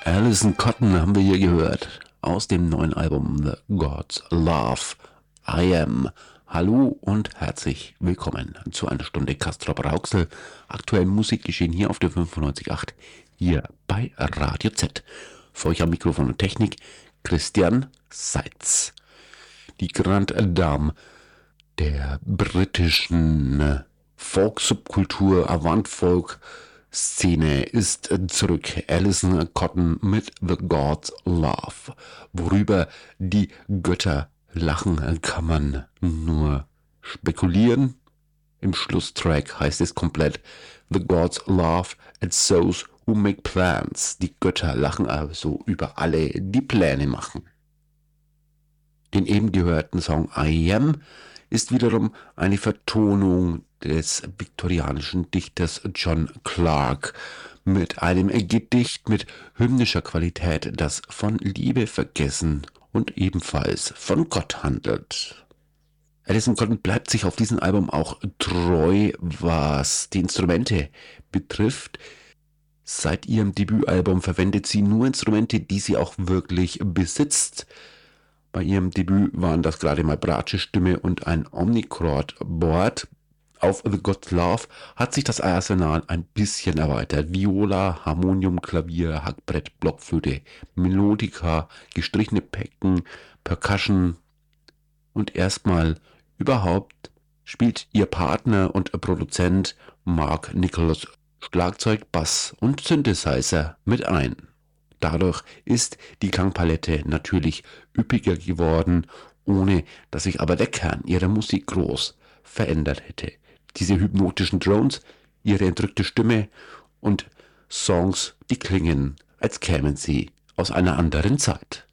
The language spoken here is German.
Alison Cotton haben wir hier gehört aus dem neuen Album The God's Love I Am. Hallo und herzlich willkommen zu einer Stunde Castrop Rauxel, aktuellen Musikgeschehen hier auf der 95.8, hier bei Radio Z. Für euch am Mikrofon und Technik Christian Seitz. Die Grande Dame der britischen Folk-Subkultur, Avant-Folk-Szene ist zurück. Alison Cotton mit The God's Love. Worüber die Götter lachen, kann man nur spekulieren. Im Schlusstrack heißt es komplett The Gods Laugh at those who make plans. Die Götter lachen also über alle, die Pläne machen. Den eben gehörten Song I Am ist wiederum eine Vertonung des viktorianischen Dichters John Clarke mit einem Gedicht mit hymnischer Qualität, das von Liebe, Vergessen und ebenfalls von Gott handelt. Alison Cotton bleibt sich auf diesem Album auch treu, was die Instrumente betrifft. Seit ihrem Debütalbum verwendet sie nur Instrumente, die sie auch wirklich besitzt. Bei ihrem Debüt waren das gerade mal Bratsche Stimme und ein Omnichord-Board. Auf The God's Love hat sich das Arsenal ein bisschen erweitert. Viola, Harmonium, Klavier, Hackbrett, Blockflöte, Melodika, gestrichene Becken, Percussion und erstmal überhaupt spielt ihr Partner und Produzent Mark Nicholas Schlagzeug, Bass und Synthesizer mit ein. Dadurch ist die Klangpalette natürlich üppiger geworden, ohne dass sich aber der Kern ihrer Musik groß verändert hätte. Diese hypnotischen Drones, ihre entrückte Stimme und Songs, die klingen, als kämen sie aus einer anderen Zeit.